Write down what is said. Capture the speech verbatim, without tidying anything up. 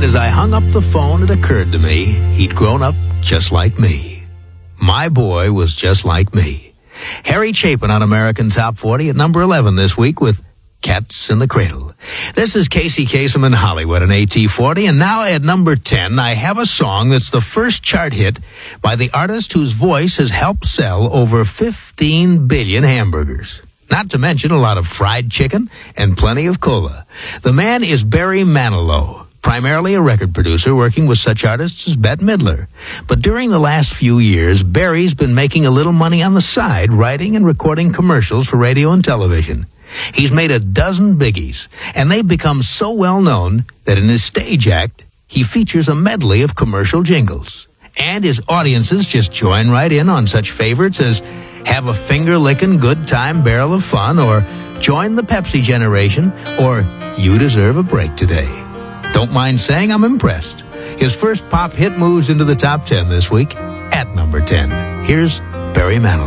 as I hung up the phone, it occurred to me he'd grown up just like me. My boy was just like me. Harry Chapin on American Top forty at number eleven this week with Cats in the Cradle. This is Casey Kasem in Hollywood on A T forty, and now at number ten, I have a song that's the first chart hit by the artist whose voice has helped sell over fifteen billion hamburgers. Not to mention a lot of fried chicken and plenty of cola. The man is Barry Manilow, primarily a record producer working with such artists as Bette Midler. But during the last few years, Barry's been making a little money on the side, writing and recording commercials for radio and television. He's made a dozen biggies, and they've become so well known that in his stage act, he features a medley of commercial jingles. And his audiences just join right in on such favorites as Have a Finger-Lickin' Good Time Barrel of Fun, or Join the Pepsi Generation, or You Deserve a Break Today. Don't mind saying I'm impressed. His first pop hit moves into the top ten this week at number ten. Here's Barry Manilow.